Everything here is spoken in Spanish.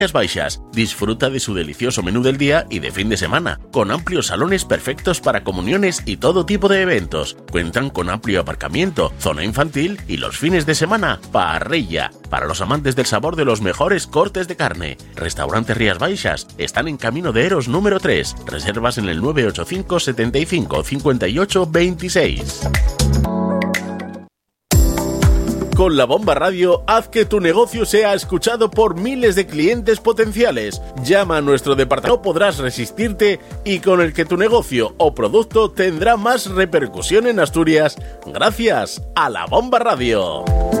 Baixas. Disfruta de su delicioso menú del día y de fin de semana, con amplios salones perfectos para comuniones y todo tipo de eventos. Cuentan con amplio aparcamiento, zona infantil y los fines de semana, parrilla. Para los amantes del sabor de los mejores cortes de carne. Restaurante Rías Baixas. Están en Camino de Eros número 3. Reservas en el 985 75 58 26. Con La Bomba Radio, haz que tu negocio sea escuchado por miles de clientes potenciales. Llama a nuestro departamento, no podrás resistirte y con el que tu negocio o producto tendrá más repercusión en Asturias gracias a La Bomba Radio.